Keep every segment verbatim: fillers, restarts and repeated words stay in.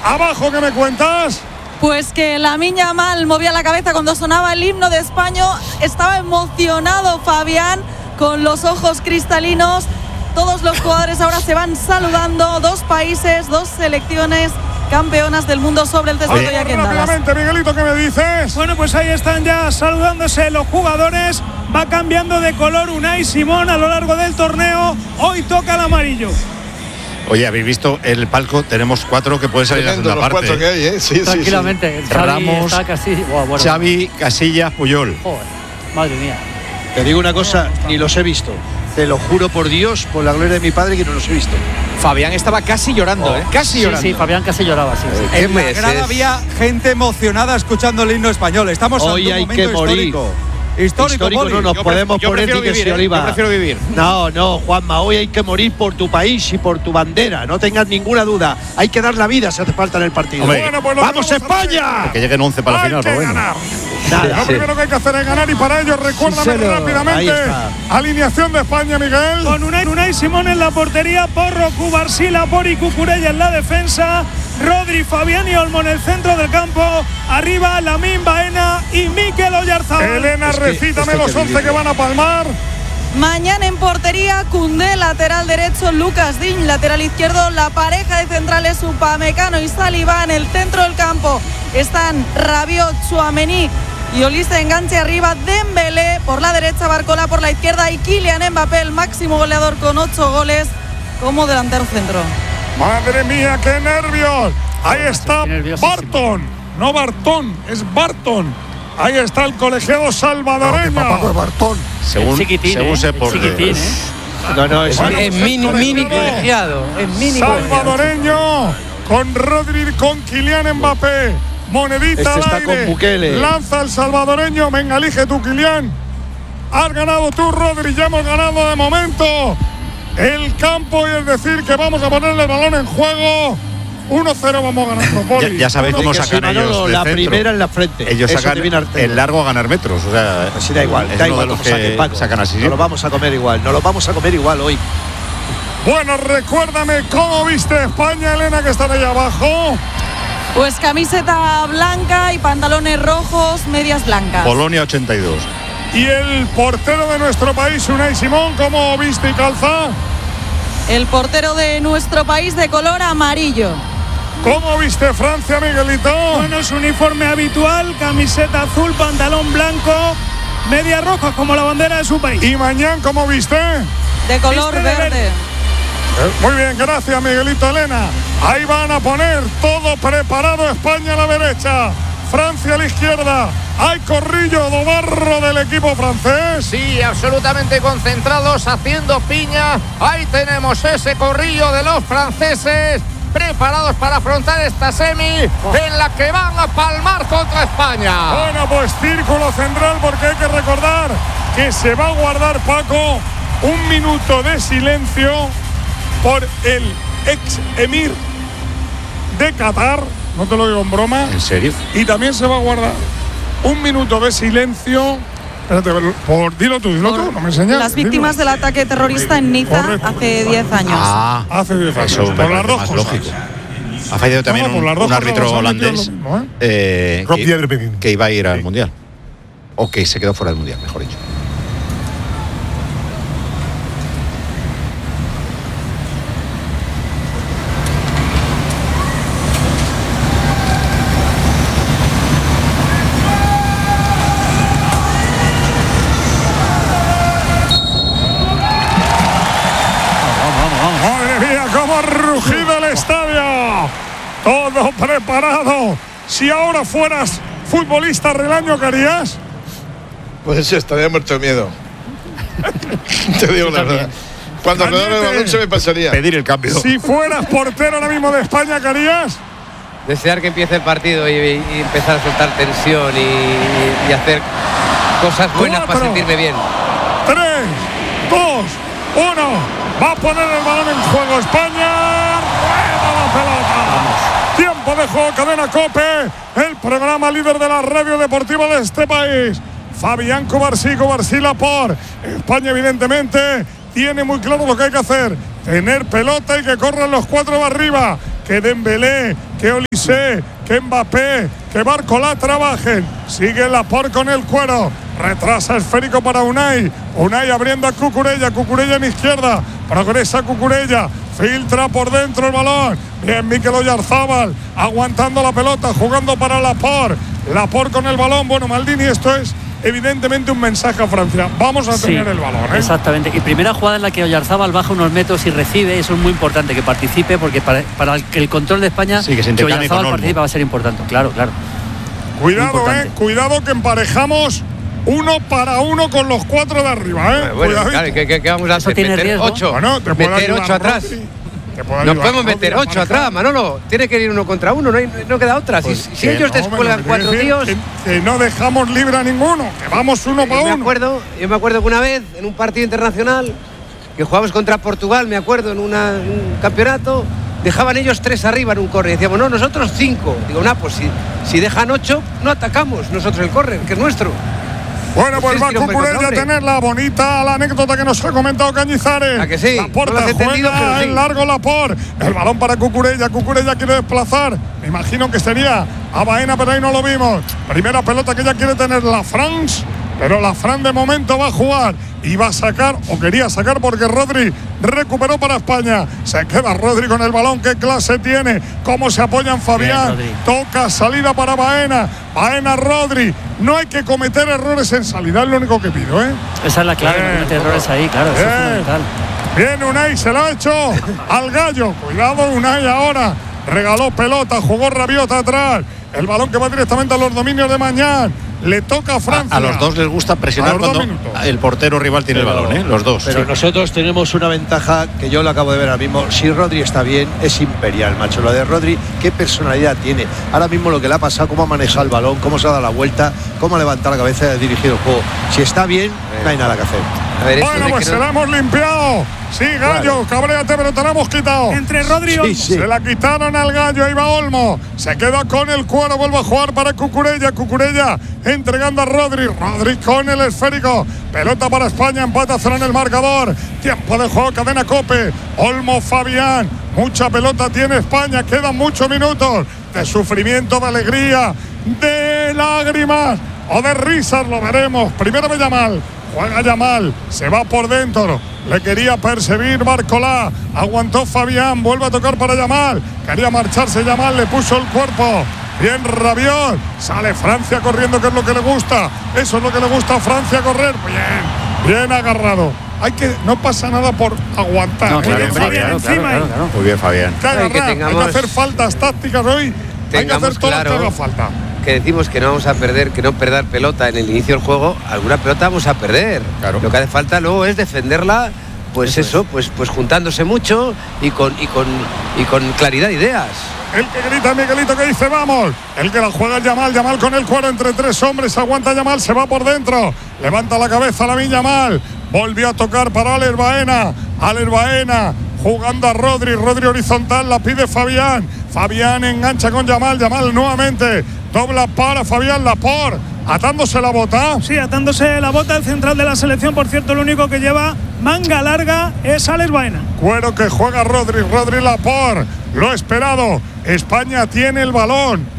Abajo, ¿qué me cuentas? Pues que Lamine Yamal movía la cabeza cuando sonaba el himno de España. Estaba emocionado Fabián, con los ojos cristalinos. Todos los jugadores ahora se van saludando. Dos países, dos selecciones campeonas del mundo sobre el césped. Rápidamente, Miguelito, ¿qué me dices? Bueno, pues ahí están ya saludándose los jugadores. Va cambiando de color Unai Simón a lo largo del torneo. Hoy toca el amarillo. Oye, ¿habéis visto el palco? Tenemos cuatro que pueden salir en la segunda parte. Cuatro que hay, ¿eh? Sí, tranquilamente. Sí, sí. Ramos, Casillas, wow, bueno. Xavi, Casillas, Puyol. Joder, madre mía. Te digo una cosa, ni los he visto. Te lo juro por Dios, por la gloria de mi padre, que no los he visto. Fabián estaba casi llorando, oh. ¿eh? Casi sí, llorando. Sí, Fabián casi lloraba, sí. sí. En la grada había gente emocionada escuchando el himno español. Estamos Hoy ante un hay momento que morir. histórico. Histórico, histórico no nos yo podemos yo poner ni que vivir, se oliva. Yo prefiero vivir. No, no, Juanma, hoy hay que morir por tu país y por tu bandera. No tengas ninguna duda. Hay que dar la vida si hace falta en el partido. Bueno, pues ¡vamos, España! Que lleguen once para la final, pero bueno. Nada. Lo Sí. primero que hay que hacer es ganar y para ello recuérdame Sí, rápidamente alineación de España, Miguel. Con Unai, Unai Simón en la portería, Porro, Cubarsila, Bori, Cucurella en la defensa, Rodri, Fabián y Olmo en el centro del campo, arriba Lamine, Baena y Mikel Oyarzabal. Elena, Es que, recítame es que los once que van a palmar. Mañana en portería, Koundé, lateral derecho, Lucas Digne, lateral izquierdo. La pareja de centrales, Upamecano y Saliba. En el centro del campo están Rabiot, Tchouaméni y Olise enganche arriba, Dembélé por la derecha, Barcola por la izquierda y Kylian Mbappé, el máximo goleador con ocho goles como delantero centro. Madre mía, qué nervios. Ahí está Barton, no Bartón, es Barton. Ahí está el colegiado salvadoreño. Papaco es Bartón. Según, chiquitín, según ¿eh? se por chiquitín, ¿eh? No, no, es, Bueno, Es mini, mini colegiado. Es mini colegiado. salvadoreño con Rodri, con Kylian Mbappé. Monedita Este al está aire. con Bukele. Lanza el salvadoreño. Venga, elige tú, Kylian. Has ganado tú, Rodri. Ya hemos ganado de momento el campo, y es decir que vamos a ponerle el balón en juego. uno cero vamos ganando. Ya, ya sabéis cómo que sacan soy Manolo, ellos de la centro. primera en la frente. Ellos Eso sacan te viene Arteta. el largo a ganar metros. O sea, Pues sí, da igual, es da uno igual de los cómo saquen, que Paco. sacan así. Nos lo vamos a comer igual, nos lo vamos a comer igual hoy. Bueno, recuérdame cómo viste España, Elena, que están ahí abajo. Pues camiseta blanca y pantalones rojos, medias blancas. Polonia ochenta y dos. Y el portero de nuestro país, Unai Simón, ¿cómo viste y calza? El portero de nuestro país de color amarillo. ¿Cómo viste Francia, Miguelito? Bueno, su uniforme habitual, camiseta azul, pantalón blanco, medias rojas como la bandera de su país. ¿Y mañana cómo viste? De color Viste de verde. verde. Muy bien, gracias, Miguelito, Elena. Ahí van a poner todo preparado. España a la derecha, Francia a la izquierda. Hay corrillo do barro del equipo francés. Sí, absolutamente concentrados, haciendo piña. Ahí tenemos ese corrillo de los franceses, preparados para afrontar esta semi en la que van a palmar contra España. Bueno, pues círculo central, porque hay que recordar que se va a guardar, Paco, un minuto de silencio por el ex emir de Qatar. No te lo digo en broma. ¿En serio? Y también se va a guardar un minuto de silencio. Espérate, por, dilo tú, dilo tú, no me enseñas. Las víctimas dilo. del ataque terrorista en Niza Correcto. hace diez años. Ah, Hace diez años. eso me por las parece dos más cosas. lógico. Ha fallado también No, no, por un, las dos un cosas árbitro nos han metido holandés lo mismo, ¿eh? eh, Rob que, Dierbegin. que iba a ir al Mundial. O que se quedó fuera del Mundial, mejor dicho. Madre mía, cómo ha rugido el estadio. Todo preparado. Si ahora fueras futbolista, Relaño, ¿qué harías? Pues sí, estaría muerto de miedo. Te digo la verdad. Cuando me dan el balón se me pasaría. Pedir el cambio. Si fueras portero ahora mismo de España, ¿qué harías? Desear que empiece el partido y, y empezar a soltar tensión y, y hacer cosas buenas Cuatro. para sentirme bien. Tres, dos, uno. Va a poner el balón en juego España. Rueda la pelota. Tiempo de juego, Cadena COPE, el programa líder de la radio deportiva de este país. Fabián Cubarsí, Cubarsí Lapor. España, evidentemente, tiene muy claro lo que hay que hacer. Tener pelota y que corran los cuatro de arriba. Que Dembélé, que Olise José, que Mbappé, que Barcola trabajen. Sigue Laporte con el cuero. Retrasa esférico para Unai. Unai abriendo a Cucurella. Cucurella en izquierda. Progresa Cucurella. Filtra por dentro el balón. Bien, Mikel Oyarzabal aguantando la pelota, jugando para Laporte. Laporte con el balón. Bueno, Maldini, esto es evidentemente un mensaje a Francia. Vamos a tener sí, el balón, ¿eh? Exactamente. Y primera jugada en la que Oyarzabal baja unos metros y recibe. Eso es muy importante, que participe, porque para, para el, el control de España, sí, que, que Oyarzabal participe va a ser importante. Claro, claro. Cuidado, eh. Cuidado que emparejamos uno para uno con los cuatro de arriba, ¿eh? Bueno, claro, ¿qué, qué, qué vamos a hacer? Tiene meter riesgo. ocho. Bueno, te meter ocho atrás. Nos podemos meter ocho atrás, Manolo. Tiene que ir uno contra uno, no, hay, no queda otra. Pues si si ellos no, descuelgan cuatro tíos. Que, que no dejamos libre a ninguno, que vamos uno para uno. Me acuerdo, yo me acuerdo que una vez, en un partido internacional, que jugamos contra Portugal, me acuerdo, en una, un campeonato, dejaban ellos tres arriba en un córner. Decíamos, no, nosotros cinco. Digo, no, pues si, si dejan ocho, no atacamos nosotros el córner, que es nuestro. Bueno, pues va Cucurella a tener la bonita la anécdota que nos ha comentado Cañizares. ¿A que sí? Laporte no juega en sí. largo Laporte. El balón para Cucurella. Cucurella quiere desplazar. Me imagino que sería a Baena, pero ahí no lo vimos. Primera pelota que ya quiere tener la France. Pero la Fran de momento va a jugar y va a sacar, o quería sacar, porque Rodri recuperó para España. Se queda Rodri con el balón. ¿Qué clase tiene? ¿Cómo se apoya en Fabián? Bien, toca salida para Baena. Baena, Rodri. No hay que cometer errores en salida, es lo único que pido, ¿eh? Esa es la clave, no cometer errores ahí, claro. Eso es fundamental. Bien, Unai se lo ha hecho al Gallo. Cuidado, Unai ahora. Regaló pelota, jugó Rabiot atrás. El balón que va directamente a los dominios de Mañán. Le toca a Francia. A, a los dos les gusta presionar cuando el portero rival tiene pero, el balón, ¿eh? Los dos. Pero sí. Nosotros tenemos una ventaja que yo lo acabo de ver ahora mismo. Si Rodri está bien, es imperial, macho. Lo de Rodri, qué personalidad tiene. Ahora mismo lo que le ha pasado, cómo ha manejado el balón, cómo se ha dado la vuelta, cómo ha levantado la cabeza y ha dirigido el juego. Si está bien, no hay nada que hacer. A ver, bueno, pues se no... la hemos limpiado. Sí, Gallo, claro. Cabréate, pero te la hemos quitado. Entre Rodri y Olmo. Sí, sí. Se la quitaron al Gallo, ahí va Olmo. Se queda con el cuero, vuelve a jugar para Cucurella. Cucurella entregando a Rodri. Rodri con el esférico. Pelota para España, empata a cero en el marcador. Tiempo de juego, cadena COPE. Olmo, Fabián. Mucha pelota tiene España, quedan muchos minutos de sufrimiento, de alegría, de lágrimas o de risas, lo veremos. Primero me Yamal. Juega Yamal, se va por dentro. Le quería perseguir Barcola. Aguantó Fabián, vuelve a tocar para Yamal. Quería marcharse Yamal, le puso el cuerpo. Bien Rabiot. Sale Francia corriendo, que es lo que le gusta. Eso es lo que le gusta a Francia, correr. Bien, bien agarrado. Hay que, no pasa nada por aguantar. No, claro, bien, claro, Fabián, claro, encima claro, claro. Muy bien, Fabián. Que agarrar, hay, que tengamos, hay que hacer faltas tácticas hoy. Hay que hacer todo claro lo que haga falta. Que decimos que no vamos a perder, que no perder pelota en el inicio del juego, alguna pelota vamos a perder. Claro. Lo que hace falta luego es defenderla, pues eso, eso es. pues pues juntándose mucho y con y con y con claridad de ideas. El que grita Miguelito, que dice vamos. El que la juega Yamal, Yamal con el cuero entre tres hombres, aguanta Yamal, se va por dentro. Levanta la cabeza Lamine Yamal. Volvió a tocar para Alex Baena. Alex Baena jugando a Rodri, Rodri horizontal, la pide Fabián. Fabián engancha con Yamal, Yamal nuevamente. Dobla para Fabián Laporte, atándose la bota. Sí, atándose la bota, el central de la selección, por cierto, el único que lleva manga larga es Alex Baena. Cuero que juega Rodri, Rodri Laporte, lo esperado. España tiene el balón.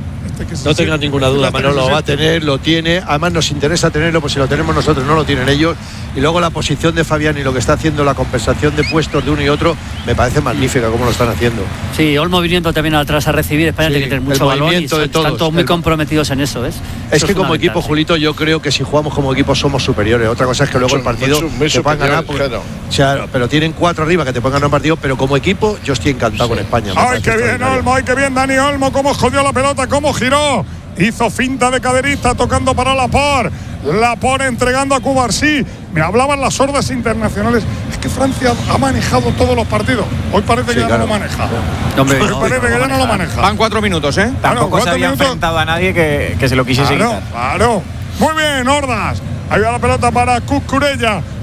No tengas ninguna duda, Manolo, lo va a tener, lo tiene. Además nos interesa tenerlo, pues si lo tenemos nosotros no lo tienen ellos. Y luego la posición de Fabián y lo que está haciendo, la compensación de puestos de uno y otro, me parece magnífica como lo están haciendo. Sí, Olmo viniendo también atrás a recibir. España sí, tiene que tener mucho balón y son, de todos, están todos muy el... comprometidos en eso. ¿ves? Es eso que es como equipo, sí. Julito, yo creo que si jugamos como equipo somos superiores. Otra cosa es que luego el partido te puedan ganar. Porque, claro. O sea, pero tienen cuatro arriba que te puedan ganar un partido, pero como equipo yo estoy encantado sí. con España. ¡Ay, qué bien, Olmo! ¡Ay, qué bien, Dani Olmo! ¡Cómo jodió la pelota! ¡Cómo giró! Hizo finta de caderista tocando para Laporte. Laporte entregando a Cubarsí. Me hablaban las hordas internacionales. Es que Francia ha manejado todos los partidos. Hoy parece sí, que ya claro. no lo maneja. Hombre, Hoy no, parece no, que no ya no lo maneja. Van cuatro minutos, ¿eh? Tampoco bueno, se había minutos. enfrentado a nadie que, que se lo quisiese claro, quitar. Claro. Muy bien, hordas. Ahí va la pelota para Cucurella.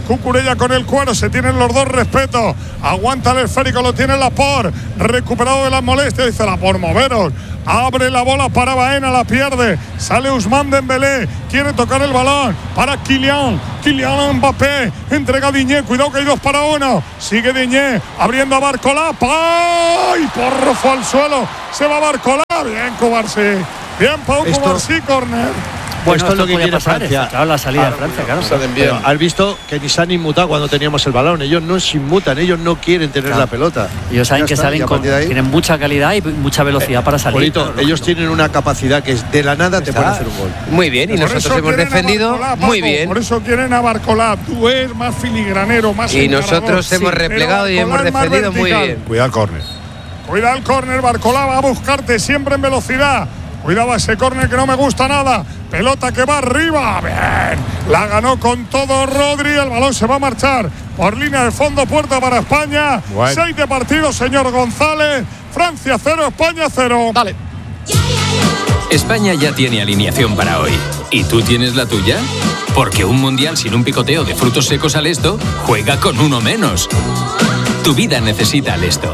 Cucurella con el cuero, se tienen los dos respeto. Aguanta el esférico, lo tiene Laporte. Recuperado de las molestias, dice Laporte, moveros. Abre la bola para Baena, la pierde. Sale Ousmane Dembélé, quiere tocar el balón para Kylian. Kylian Mbappé, entrega a Diñé, cuidado que hay dos para uno. Sigue Diñé, abriendo a Barcolá. ¡Ay! Porro fue al suelo. Se va Barcolá. Bien, Cubarsí. Bien, Pau Cubarsí, córner. Bueno, esto es lo que quiere pasar, Francia. Claro, la salida claro, de Francia, claro. Salen bien. Pero has visto que ni se han inmutado cuando teníamos el balón. Ellos no se inmutan, ellos no quieren tener claro. la pelota. Ellos saben Ya que está, salen con, tienen mucha calidad y mucha velocidad eh, para salir. Polito, claro, ellos no. tienen una capacidad que es de la nada te pueden hacer un gol. Muy bien, y Por nosotros hemos defendido Barcolá, muy Paco, bien. Por eso quieren a Barcolá. Tú eres más filigranero, más Y encarador. nosotros hemos Sí, replegado y hemos defendido muy bien. Cuidado el córner. Cuidado el córner, Barcolá va a buscarte siempre en velocidad. Cuidado ese córner que no me gusta nada. Pelota que va arriba. Bien. La ganó con todo Rodri. El balón se va a marchar por línea de fondo. Puerta para España. Bueno. Seis de partido, señor González. Francia cero, España cero. Dale. España ya tiene alineación para hoy. ¿Y tú tienes la tuya? Porque un mundial sin un picoteo de frutos secos al Esto juega con uno menos. Tu vida necesita al Esto.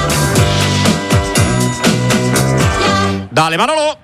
Dale, Manolo.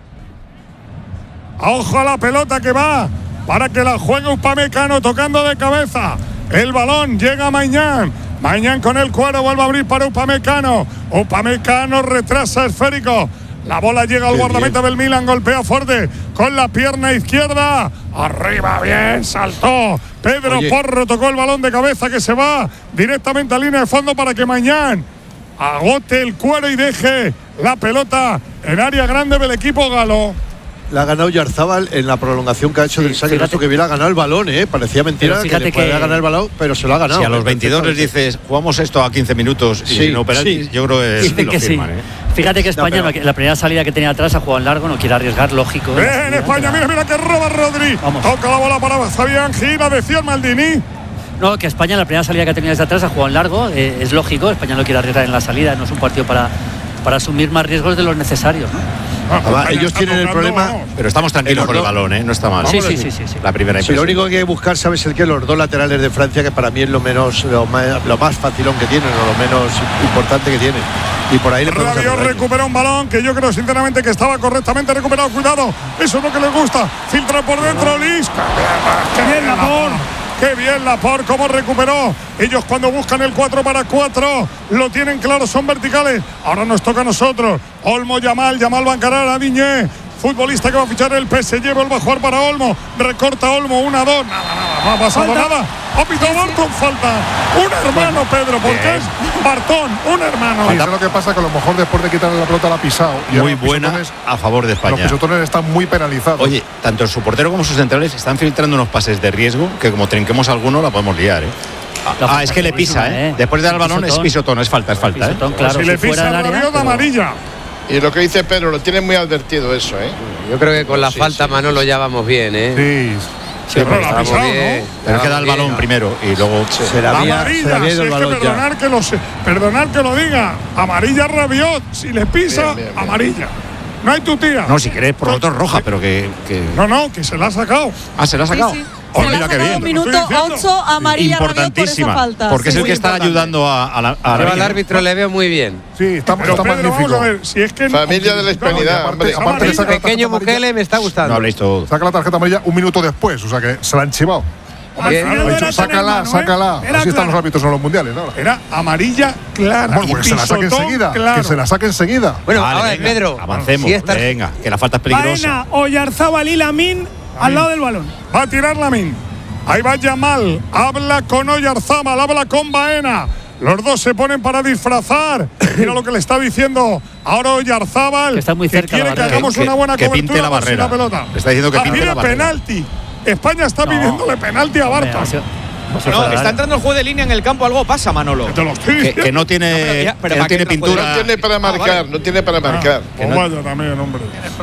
Ojo a la pelota que va para que la juegue Upamecano tocando de cabeza. El balón llega a Mañán. Mañán con el cuero vuelve a abrir para Upamecano. Upamecano retrasa esférico. La bola llega al Qué guardameta del Milan, golpea fuerte con la pierna izquierda. Arriba, bien, saltó. Pedro Oye. Porro tocó el balón de cabeza que se va directamente a línea de fondo para que Mañán agote el cuero y deje la pelota en área grande del equipo galo. La ha ganado Yarzábal en la prolongación que ha hecho Sí, del saque. fíjate. Esto que hubiera ganado el balón, ¿eh? Parecía mentira Pero que fíjate le podía que- ganar el balón, pero se lo ha ganado. Si a los veintidós les dices, jugamos esto a quince minutos y Sí, si no penaltis, sí. yo creo que Dicen lo que sí. firman, ¿eh? Fíjate que España, No, pero- la primera salida que tenía atrás, ha jugado en largo, no quiere arriesgar, lógico. Bien, La salida, España, pero- mira, mira que roba Rodri. Vamos. Toca la bola para Fabián Gila, decía el Maldini. No, que España, la primera salida que tenía desde atrás, ha jugado en largo, eh, es lógico. España no quiere arriesgar en la salida, no es un partido para, para asumir más riesgos de los necesarios, ¿no? Ah, Además, España ellos está tienen el tocando, problema- vamos. Pero estamos tranquilos El con el Bordeaux- balón, ¿eh? No está mal. Sí, Vamos a sí, decir. sí, sí, sí. La primera Si lo impresión. único que hay que buscar, ¿sabes el qué? Los dos laterales de Francia, que para mí es lo menos lo más, lo más facilón que tienen, o lo menos importante que tienen. Y por ahí le podemos Rabiot hacer daño. recupera un balón que yo creo sinceramente que estaba correctamente recuperado. Cuidado, eso es lo que les gusta. Filtra por dentro, Lis. ¡Qué bien Laporte! ¡Qué bien Laporte! ¿Cómo recuperó? Ellos cuando buscan el cuatro para cuatro lo tienen claro, son verticales. Ahora nos toca a nosotros. Olmo, Yamal, Yamal va a encarar a Diñé. Futbolista que va a fichar el P S G, vuelve a jugar para Olmo. Recorta Olmo, una, dos. Nada, nada, no ha pasado Falta. nada. Ha pitado Barton, falta. Un hermano, Pedro, porque es Bartón, un hermano. Y eso es lo que pasa, que a lo mejor después de quitarle la pelota la ha pisado. Y Muy ahora los buena pisotones- a favor de Los España. pisotones están muy penalizados. Oye, tanto su portero como sus centrales están filtrando unos pases de riesgo que como trinquemos alguno la podemos liar, ¿eh? La Ah, es que le pisa, buenísima, ¿eh? ¿eh? Después de dar el balón es Pisotón. pisotón, es falta, es falta, ¿eh? Pisotón, claro, si si le fuera pisa del área, Rabiot, pero- amarilla. Y lo que dice Pedro, lo tiene muy advertido eso, ¿eh? Yo creo que con la Sí, falta, sí, Manolo, ya vamos bien, ¿eh? Sí. Sí, pero porque la ha estamos pisado, bien. ¿no? Pero es que da el Estamos balón bien. primero y luego Se la había, se Amarilla, le había si ido es el que balón ya. perdonar que, lo, se- perdonar que lo diga. Amarilla Rabiot, si le pisa, Bien, bien, bien. amarilla. No hay tu tía. no, si querés por otro roja, pero que, que... No, no, que se la ha sacado. Ah, se la ha sacado. Sí, sí. Oh, Se la mira ha qué sacado bien. minuto Te lo estoy diciendo. ocho, amarilla Rabiot por esa Importantísima, falta. porque es Sí. el que está importante. ayudando a, a la a Yo la- al árbitro le veo muy bien. Sí, está, Pero está Pedro, magnífico. vamos a ver, si es que Familia de la hispanidad, aparte- hombre. aparte le Amarilla. saca la Pequeño tarjeta Bukele me está gustando. No habléis todo. Saca la tarjeta amarilla un minuto después, o sea que se la han chivado. Al Bien. final Ha no dicho, era tan sácala, hermano, ¿eh? sácala. Era Así están clara. los árbitros en los mundiales, ¿no? Era amarilla clara. Bueno, y pues que se la saque pisotón enseguida. claro. Que se la saque enseguida. Bueno, Vale, ahora, venga, Pedro, avancemos. si esta- Venga, que la falta es peligrosa. Baena, Oyarzábal y Lamín al lado del balón. Va a tirar Lamín. Ahí va Yamal. Habla con Oyarzábal, habla con Baena. Los dos se ponen para disfrazar. Mira lo que le está diciendo ahora Oyarzábal. Que está muy cerca quiere la que barrera. hagamos Que- una buena que cobertura pinte la por si barrera. pelota. Le está diciendo que Ah, pinte pide la barrera. penalti. España está No. pidiéndole penalti a Hombre, Barton. ha sido- ha sido No, fuera de está área. entrando el juego de línea en el campo, algo pasa, Manolo. Te lo estoy Que, diciendo. que no tiene, No, pero ya- pero que no ¿para qué tiene entra el pintura. No tiene para marcar, vale. no tiene para marcar. Que no vaya también, hombre.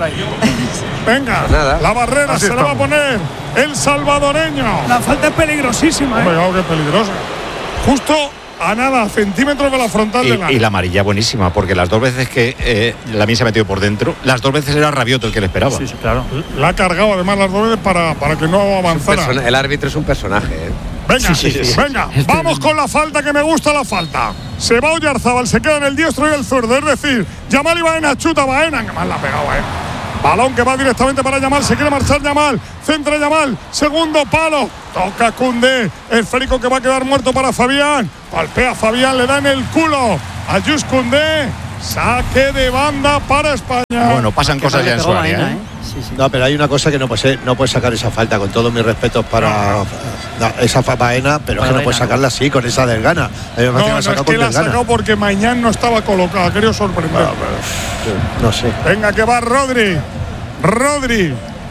Venga, Nada. la barrera Así se la va a estamos. poner el salvadoreño. La falta es peligrosísima, Hombre, ¿eh? claro que es peligrosa. Justo a nada, centímetros de la frontal Y, de la. y la amarilla buenísima, porque las dos veces que eh, Lamín se ha metido por dentro, las dos veces era Rabiot el que le esperaba. Sí, sí, claro. La ha cargado además las dos veces para, para que no Es un avanzara. persona- el árbitro es un personaje, ¿eh? Venga, Sí, sí, sí. venga, Es vamos tremendo. con la falta, que me gusta la falta. Se va Oyarzabal, se queda en el diestro y el zurdo. Es decir, Yamal y Baena, chuta Baena, que mal la ha pegado Baena. Balón que va directamente para Yamal, se quiere marchar Yamal, centra Yamal, segundo palo, toca Koundé, el férico que va a quedar muerto para Fabián, golpea Fabián, le da en el culo a Jules Koundé, saque de banda para España. Bueno, pasan cosas ya en su área, ¿eh? Sí, sí. No, pero hay una cosa que no puede ser, no puedes sacar esa falta, con todos mis respetos para no, esa Fabaena, pero es que no puedes sacarla así, con esa desgana. A mí me parece No, que no, la ha es sacado que con la ha desgana. sacado porque Mañán no estaba colocada, quería sorprender. Ah, pero, no sé. Venga, que va Rodri. Rodri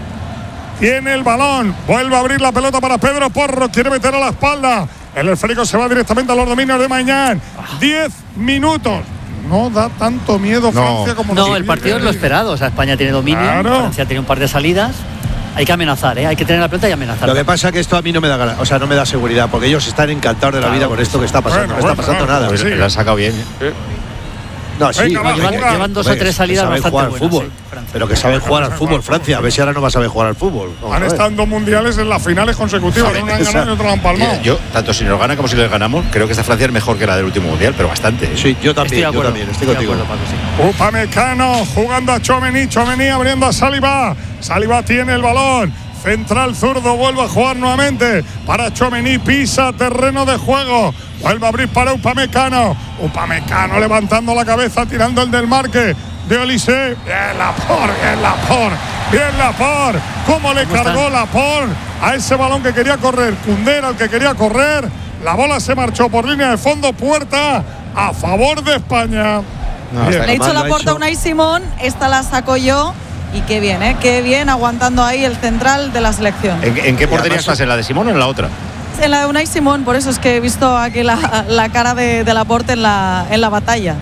tiene el balón. Vuelve a abrir la pelota para Pedro Porro. Quiere meter a la espalda. El esférico se va directamente a los dominios de Mañán. Diez minutos. No da tanto miedo No. Francia como No, nos el partido es lo dice. esperado. O sea, España tiene dominio. Claro. Francia tiene un par de salidas. Hay que amenazar, ¿eh? Hay que tener la pelota y amenazar. Lo que pasa es que esto a mí no me da gana, o sea, no me da seguridad, porque ellos están encantados de la Claro. vida con esto que está pasando. Bueno, no está bueno, pasando bueno, nada. pues sí. Le han sacado bien. ¿eh? No, sí, Venga, va, oye, llevan- que- llevan dos o hombre, tres que salidas saben bastante jugar al buenas, fútbol, sí, Francia. pero que saben jugar al fútbol, Francia. A ver si ahora no va a saber jugar al fútbol. Vamos a Han ver. estado en dos mundiales en las finales consecutivas. Una han ganado y otra la han palmado. Eh, Yo, tanto si nos gana como si les ganamos, creo que esta Francia es mejor que la del último mundial, pero bastante. ¿eh? Sí, yo Estoy también, de yo acuerdo. también, estoy de contigo. acuerdo, Paco, sí. Upamecano jugando a Tchouaméni, Tchouaméni abriendo a Saliba. Saliba tiene el balón. Central zurdo, vuelve a jugar nuevamente para Tchouaméni, pisa terreno de juego. Vuelve a abrir para Upamecano. Upamecano levantando la cabeza, tirando el del marque de Olise. Bien Laporte, bien Laporte, bien Laporte. ¿Cómo le ¿Cómo cargó están? Laporte a ese balón que quería correr? Koundé era el que quería correr. La bola se marchó por línea de fondo, puerta a favor de España. No, Bien. está Le he hecho mal lo la ha puerta a hecho. Unai Simón, esta la saco yo y qué bien, ¿eh? Qué bien aguantando ahí el central de la selección. ¿En, en qué portería además- estás? ¿En la de Simón o en la otra? En la de Unai Simón, por eso es que he visto aquí la, la cara de, de Laporte en la, en la batalla.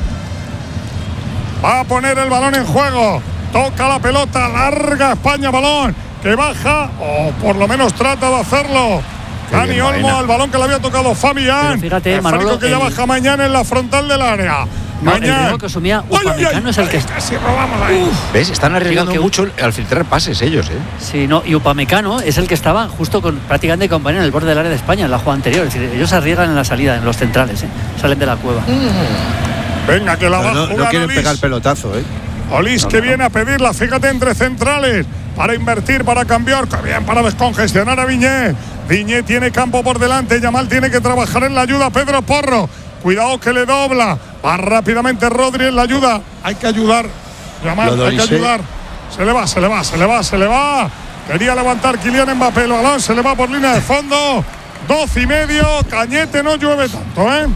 Va a poner el balón en juego. Toca la pelota, larga España, balón que baja, o por lo menos trata de hacerlo. Qué Dani bien, Olmo Baena. al balón que le había tocado Fabián. Pero fíjate, el Manolo, Férico que ya el- baja mañana en la frontal del área. No, el Mañana. ritmo que asumía ¡Ay, ay, ay! Upamecano es el que- Ay, casi robamos ahí. ¿Ves? Están arriesgando Digo que- mucho al filtrar pases ellos, ¿eh? Sí, no, y Upamecano es el que estaba justo con prácticamente compañero en el borde del área de España en la jugada anterior. Es decir, ellos se arriesgan en la salida, en los centrales, ¿eh? Salen de la cueva. Venga, que la va Pero a no, no jugar quieren Olís. pegar pelotazo, ¿eh? Olís que viene a pedirla, fíjate, entre centrales, para invertir, para cambiar, que bien, para descongestionar a Viñé. Viñé tiene campo por delante, Yamal tiene que trabajar en la ayuda, Pedro Porro. Cuidado que le dobla, va rápidamente Rodri en la ayuda. Hay que ayudar, Yamal, Lo de hay que Olise. ayudar. Se le va, se le va, se le va, se le va. Quería levantar Kylian Mbappé el balón, se le va por línea de fondo. Doce y medio, Cañete, no llueve tanto, ¿eh?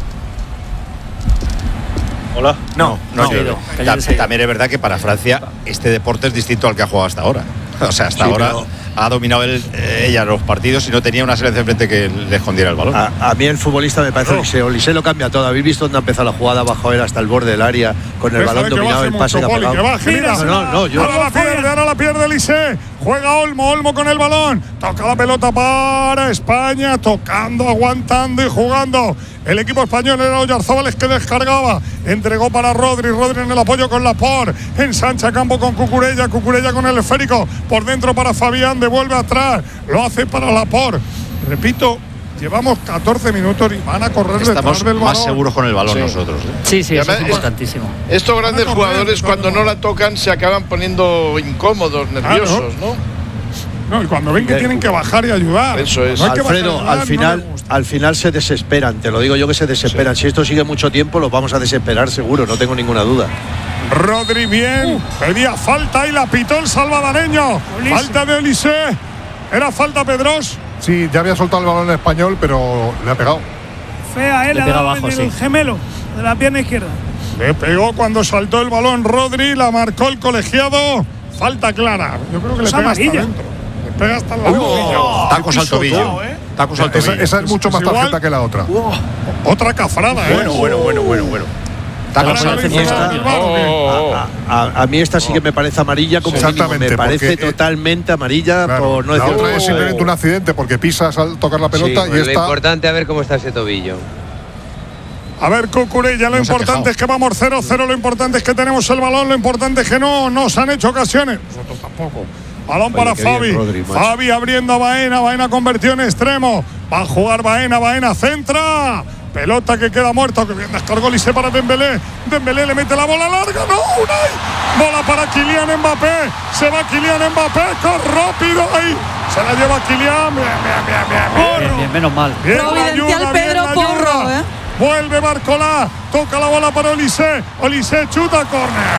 Hola. No, no, no, llueve. Ido, Ta- Cañete se ha ido. También es verdad que para Francia este deporte es distinto al que ha jugado hasta ahora. O sea, hasta Sí, ahora pero- ha dominado él, eh, ella los partidos y no tenía una selección enfrente que le escondiera el balón. A, a mí el futbolista me parece que Olise lo cambia todo. ¿Habéis visto dónde ha empezado la jugada bajo él hasta el borde del área con el Déjale balón que dominado, baje el pase que ha mucho, Poli, pegado? que baje, mira. No, no, no, yo Ahora la pierde, ahora la pierde Elise. Juega Olmo, Olmo con el balón. Toca la pelota para España, tocando, aguantando y jugando. El equipo español era Oyarzabal que descargaba. Entregó para Rodri, Rodri en el apoyo con Laporte. Ensancha campo con Cucurella, Cucurella con el esférico. Por dentro para Fabián, devuelve atrás. Lo hace para Laporte. Repito, llevamos catorce minutos y van a correr Estamos detrás del balón. más seguros con el balón Sí. nosotros. ¿eh? Sí, sí, Y eso es además, importantísimo. Estos grandes Van a correr, jugadores, van a cuando no correr. la tocan, se acaban poniendo incómodos, nerviosos, ¿no? No, y cuando ven que Eh, tienen que bajar y ayudar. Eso es. No hay que bajar y Alfredo, ayudar, al no final, me gusta. al final se desesperan. Te lo digo yo que se desesperan. Si esto sigue mucho tiempo, los vamos a desesperar seguro. No tengo ninguna duda. Rodri bien, pedía falta y la pitó el salvadoreño. Falta de Olise. Era falta Pedros. Sí, ya había soltado el balón en español, pero le ha pegado. Fea, él Le ha pega dado abajo, en el sí. gemelo de la pierna izquierda. Le pegó cuando saltó el balón Rodri, la marcó el colegiado. Falta clara. Yo creo que le Es pega hasta amarilla. dentro. Le pega hasta la rodilla. Tacos al tobillo. pisotón, ¿eh? Tacos al Esa, tobillo. esa es mucho más Igual- tarjeta que la otra. Otra cafrada, ¿eh? Bueno, bueno, bueno, bueno, bueno. Tacos Ahora al no parece dice fiesta. nada del bar, ¿o qué? Oh, oh, oh. A, a mí esta sí que me parece amarilla, como mínimo. Exactamente, Me parece porque, eh, totalmente amarilla, Claro, por no la decir otra otra es cosa. simplemente un accidente porque pisas al tocar la pelota Sí, y lo esta. importante a ver cómo está ese tobillo. A ver, Cucurella, lo No se ha importante quejado. es que vamos cero cero, lo importante es que tenemos el balón, lo importante es que no nos han hecho ocasiones. Nosotros tampoco. Balón Oye, para qué bien, Fabi. Rodri, macho. Fabi abriendo a Baena, Baena convertido en extremo. Va a jugar Baena, Baena centra. Pelota que queda muerta, que bien descargó Olise para Dembélé. Dembélé le mete la bola larga, no, Unai. Bola para Kylian Mbappé. Se va Kylian Mbappé, corre rápido ahí. Se la lleva Kylian. Bien, bien, bien, bien. Bien, bien, menos mal. Bien, Providencial ayuda, Pedro bien, Porro, ayuda. ¿eh? Vuelve Barcolá, toca la bola para Olise. Olise chuta, córner.